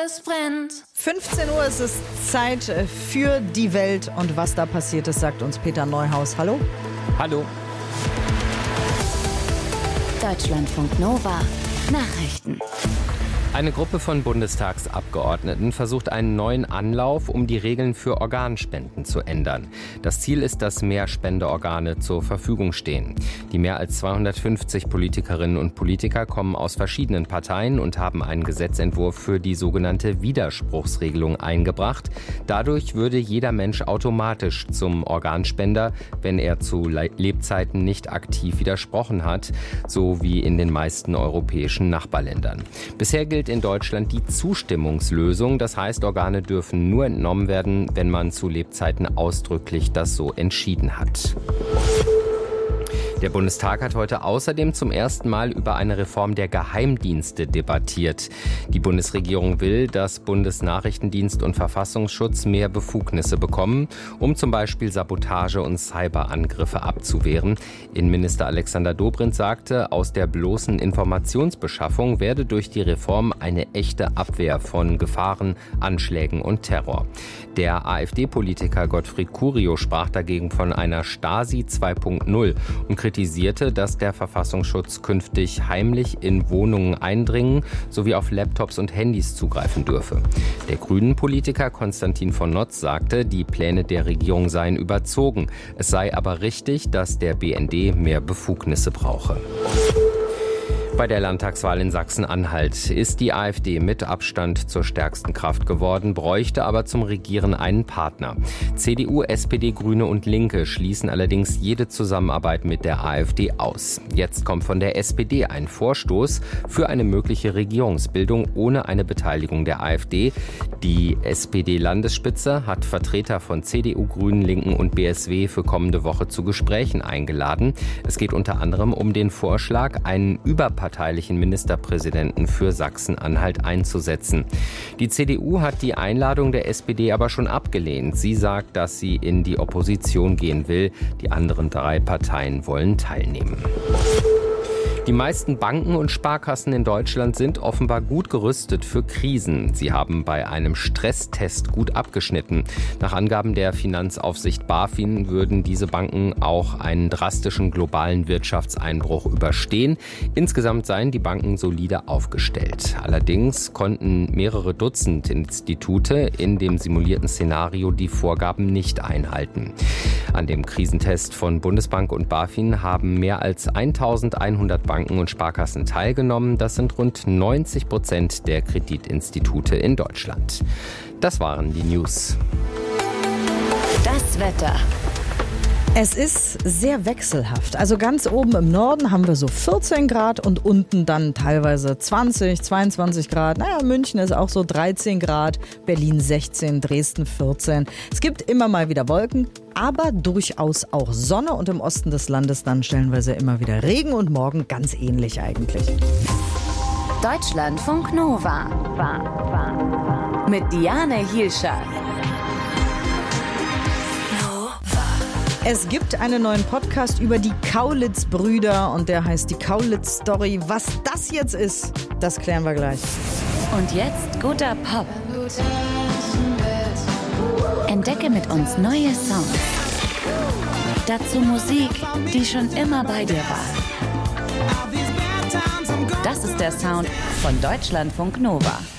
es brennt. 15 Uhr ist es Zeit für die Welt. Und was da passiert ist, sagt uns Peter Neuhaus. Hallo. Hallo. Deutschlandfunk Nova. Nachrichten. Eine Gruppe von Bundestagsabgeordneten versucht einen neuen Anlauf, um die Regeln für Organspenden zu ändern. Das Ziel ist, dass mehr Spendeorgane zur Verfügung stehen. Die mehr als 250 Politikerinnen und Politiker kommen aus verschiedenen Parteien und haben einen Gesetzentwurf für die sogenannte Widerspruchsregelung eingebracht. Dadurch würde jeder Mensch automatisch zum Organspender, wenn er zu Lebzeiten nicht aktiv widersprochen hat, so wie in den meisten europäischen Nachbarländern. Bisher gilt in Deutschland die Zustimmungslösung. Das heißt, Organe dürfen nur entnommen werden, wenn man zu Lebzeiten ausdrücklich das so entschieden hat. Der Bundestag hat heute außerdem zum ersten Mal über eine Reform der Geheimdienste debattiert. Die Bundesregierung will, dass Bundesnachrichtendienst und Verfassungsschutz mehr Befugnisse bekommen, um zum Beispiel Sabotage und Cyberangriffe abzuwehren. Innenminister Alexander Dobrindt sagte, aus der bloßen Informationsbeschaffung werde durch die Reform eine echte Abwehr von Gefahren, Anschlägen und Terror. Der AfD-Politiker Gottfried Curio sprach dagegen von einer Stasi 2.0 und kritisierte, dass der Verfassungsschutz künftig heimlich in Wohnungen eindringen sowie auf Laptops und Handys zugreifen dürfe. Der Grünen-Politiker Konstantin von Notz sagte, die Pläne der Regierung seien überzogen. Es sei aber richtig, dass der BND mehr Befugnisse brauche. Bei der Landtagswahl in Sachsen-Anhalt ist die AfD mit Abstand zur stärksten Kraft geworden, bräuchte aber zum Regieren einen Partner. CDU, SPD, Grüne und Linke schließen allerdings jede Zusammenarbeit mit der AfD aus. Jetzt kommt von der SPD ein Vorstoß für eine mögliche Regierungsbildung ohne eine Beteiligung der AfD. Die SPD-Landesspitze hat Vertreter von CDU, Grünen, Linken und BSW für kommende Woche zu Gesprächen eingeladen. Es geht unter anderem um den Vorschlag, einen überparteilichen Ministerpräsidenten für Sachsen-Anhalt einzusetzen. Die CDU hat die Einladung der SPD aber schon abgelehnt. Sie sagt, dass sie in die Opposition gehen will. Die anderen 3 Parteien wollen teilnehmen. Die meisten Banken und Sparkassen in Deutschland sind offenbar gut gerüstet für Krisen. Sie haben bei einem Stresstest gut abgeschnitten. Nach Angaben der Finanzaufsicht BaFin würden diese Banken auch einen drastischen globalen Wirtschaftseinbruch überstehen. Insgesamt seien die Banken solide aufgestellt. Allerdings konnten mehrere Dutzend Institute in dem simulierten Szenario die Vorgaben nicht einhalten. An dem Krisentest von Bundesbank und BaFin haben mehr als 1100 Banken und Sparkassen teilgenommen. Das sind rund 90% der Kreditinstitute in Deutschland. Das waren die News. Das Wetter. Es ist sehr wechselhaft. Also ganz oben im Norden haben wir so 14 Grad und unten dann teilweise 20, 22 Grad. München ist auch so 13 Grad, Berlin 16, Dresden 14. Es gibt immer mal wieder Wolken, aber durchaus auch Sonne und im Osten des Landes dann stellenweise immer wieder Regen und morgen ganz ähnlich eigentlich. Deutschlandfunk Nova. Mit Diane Hielscher. Es gibt einen neuen Podcast über die Kaulitz-Brüder und der heißt die Kaulitz-Story. Was das jetzt ist, das klären wir gleich. Und jetzt guter Pop. Entdecke mit uns neue Songs. Dazu Musik, die schon immer bei dir war. Das ist der Sound von Deutschlandfunk Nova.